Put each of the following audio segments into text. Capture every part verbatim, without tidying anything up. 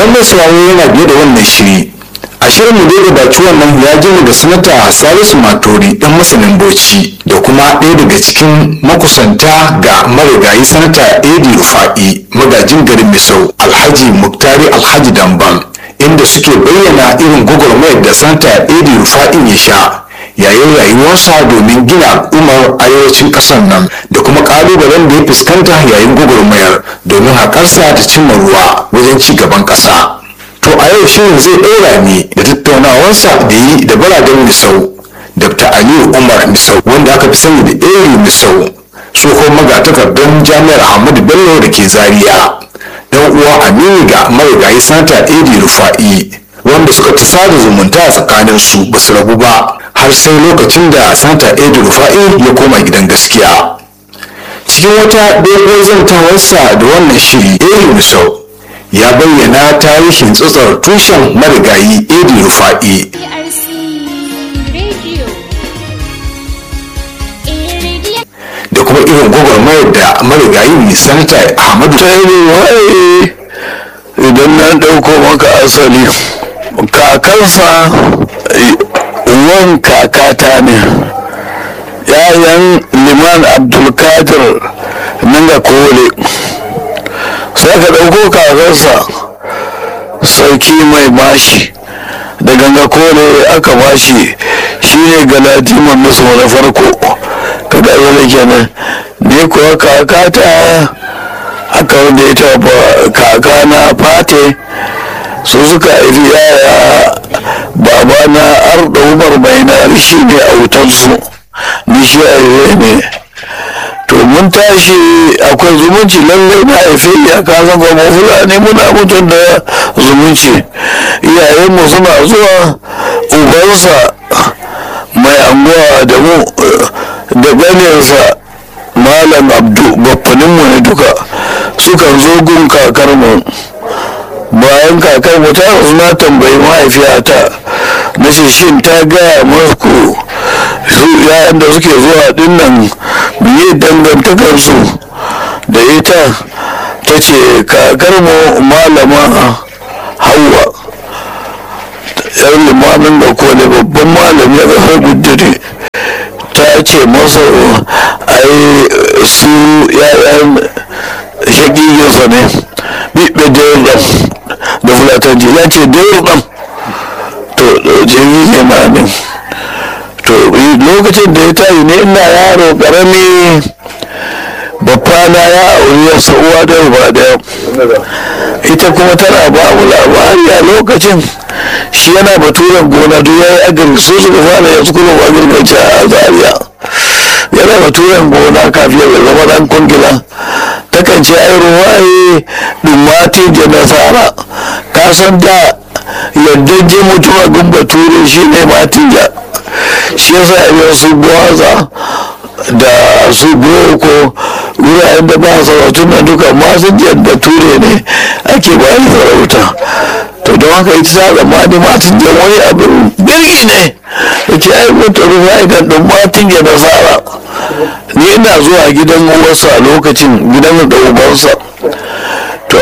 idan mai sauraro yana biye da wannan shiri a shirin mu da baki wannan ya ji daga sanata Salisu Matori dan masanin Bauchi da kuma ɗaya daga cikin makusanta ga marigayi sanata Edi Rufa'i magajin garin Misau Alhaji Muktari Alhaji Dambam inda suke bayyana irin gwagwarmayar da sanata Edi Rufa'i ya sha yayin rayuwarsa domin gina al'ummar arewacin ƙasar nan da kuma ƙalubalen da ya fuskanta yayin gwagwarmayar domin haƙarsa ta cimma ruwa wajen ci gaban ƙasa. To a yau shirin zai ɗora ne da tattaunawarsa da yi da baraden Misau Dr. Aliyu Umar Misau wanda aka fi sani da Eri Misau tsohon magatakardar jami'ar Ahmadu Bello da ke Zaria dan uwa amini ga marigayi sanata Edi Rufa'i wanda suka ta sada zumunta a tsakaninsu ba su rabu ba har sai lokacin da sanata Edi Rufa'i ya koma gidan gaskiya. Cikin wata dogon zantawarsa da wannan shiri Eri Misau ya bayyana tarihin tsotsar tushen marigayi Edi Rufa'i da kuma irin gwagwarmayar da marigayi mai sanata Ahmadu Rufa'i. Idan na ɗauko maka asali kakansa wan kakata ne, yayan liman abdulkadir ninga kole, sai ka ɗauko kakansa sarki mai bashi da ganga kole aka bashi shine galadiman nasu na farko kada yana kenan ne kuwa kakata aka wanda ya taba kaka na fate su suka haifi yaya baba na arda umar mai na shi ne a wutarsu ni shi a ne. To mun tashi akwai zumunci lallai na haife ya kasan kuma fulani muna mutum da zumunci, iyayenmu suna zuwa ubansa mai anguwa da mu da ganinsa malam abdu baffaninmu ne duka sukan zo gun kakarmu. Bayan kakarmu ta rasu na tambayi mahaifiyata na ce shin ta gaya maku su yayan da suke zuwa dinnan biye dangantakarsu da ita, ta ce kakarmu malama Hauwa yar limamin da kone babban malami a ƙasar gudure ta ce masa ai su yayan shagiginsa ne biɓe daular da fulatanci ya ce daular to jini ne ma ne. To lokacin da ya tayi ne ina yaro ƙarami babbana ya auri ya sa'uwa da ba daya, ita kuma tana ba mu labari a lokacin shi yana baturen gona duk ya yi agari su suka fara yanzu kuma ba girgaci a Zaria yana baturen gona kafin ya zama dan kungila. Takan ce ai ruwaye dumati da nasara ka san da yadda je mutum a gun bature shi ne matija, shi yasa ya su gwaza da su boko wuraren da ba sarautun na duka masu jan bature ne ake bayan sarauta. To don haka ita ta zama ne matin jan wani abin birgi ne da ke aibuta ruwa idan ɗin matin jan nasara. Ni ina zuwa gidan uwarsa a lokacin gidan da ubansa, to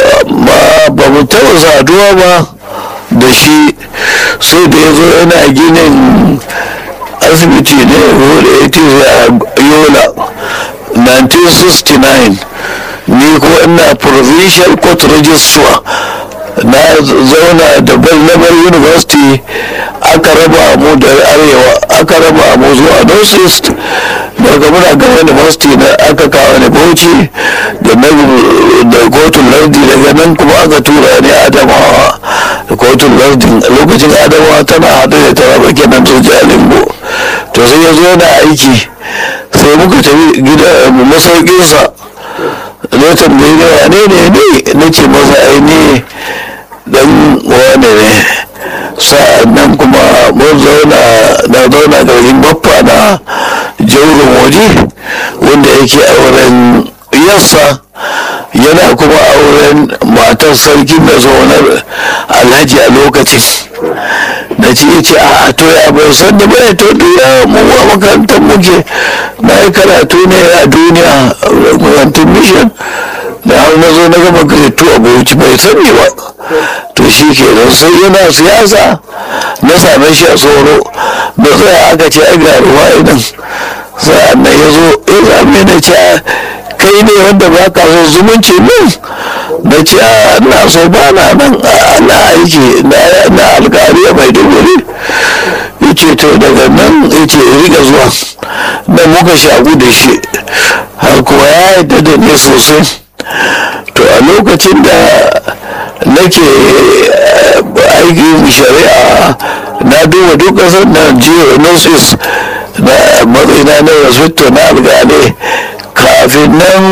ba mu taɓa saduwa ba da shi sai da ya zo yana ginin asibiti ne da ya ce a yola nineteen sixty-nine ni ko ina provincial court registrar na zauna da Belnabar University aka raba mu da arewa aka raba mu zuwa north east daga muna gaba university na aka kawo ne Bauchi da da kotun lardi daga nan kuma aka tura ne Adamawa da kotun lardi lokacin Adamawa tana haɗe da taraba kenan to Jalingo. To sai ya zo yana aiki sai muka tafi gida masaukinsa ne tambayi ne wane ne ne na ce masa aini dan wane ne. Sa'annan kuma mun zauna na zauna garin baffa na jaurin waje wanda yake auren yassa yana kuma auren matar sarkin da zaunar alhaji a lokacin. Na ce ya ce a to ya bai san da bai to duniya mu a makarantar muke na yi karatu ne a duniya makarantar mission da har na zo na gama karatu a bauchi bai sani ba. To shi ke nan sai yana siyasa na same shi a tsoro da tsaya aka ce ai ga ruwa idan sa'an nan ya zo ya zame na ce kai ne wanda ba ka so zumunci min na ce na so ba na nan na aiki na alkari a maiduguri ya ce to daga nan ya ce riga zuwa da muka shagu da shi har kuwa ya yadda da ne sosai. To a lokacin da nake aikin shari'a na duba duk ƙasar Najeriya northeast na matsayina na rasfito na alƙalai kafin nan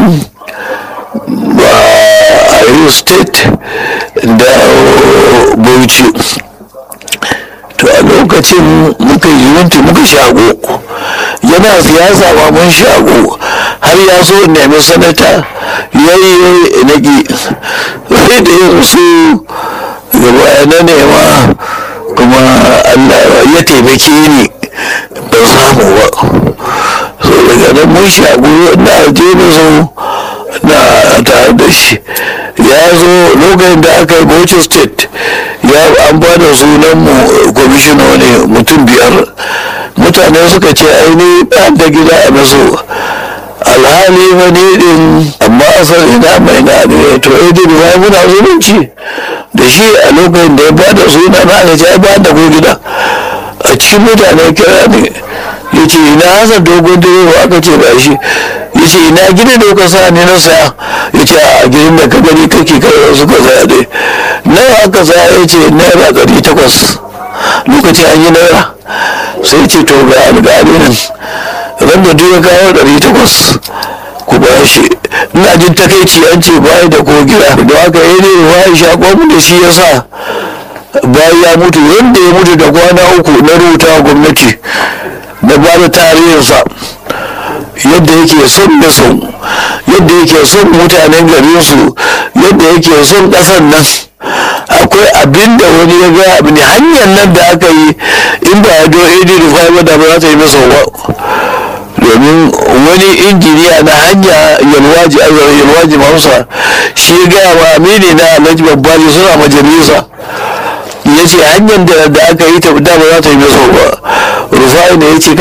ba a yi state da bauchi. To a lokacin muka yi yunti muka shago yana siyasa ba mun shago har ya so nemi sanata ya yi naki sai da ya rasu gaba na nema kuma Allah ya taimake ni ban samu ba. So daga nan mun shago na je na zo na tare da shi ya zo lokacin da aka yi Bauchi state ya an ba da sunan mu kwamishina ne mutum biyar mutane suka ce aini ɗan da gida a maso alhali wani din amma asali na mai na ne to idin ya muna zumunci da shi a lokacin da ya ba da suna na aka ce ya ba da ko gida a cikin mutane kira ne ya ce ina hasan dogon direba aka ce ba shi ya ce ina gidan da kuka sa ne na saya ya ce a gidan da ka gani kake kai suka saya dai nawa aka saya ya ce naira ɗari takwas lokacin an yi naira sai ce to ga alƙali nan ran da duk ya kawo ɗari takwas ku ba shi ina jin takaici an ce bayi da ko gida da haka yi ne bayi shaƙon da shi ya sa bayan ya mutu wanda ya mutu da kwana uku na rubuta gwamnati da ba da tarihinsa yadda yake son da son yadda yake son mutanen garinsu yadda yake son ƙasar nan akwai abin da wani ya ga abin hanyar nan da aka yi in ba ya do edi rufai ba da ba za ta yi masa wa domin wani injiniya na hanya yalwaji azara yalwaji mamsa shi ya gaya ma amini na alhaji babbaji suna majalisa ya ce hanyar da aka yi ta da ba za ta yi masa wa rufai ne ya ce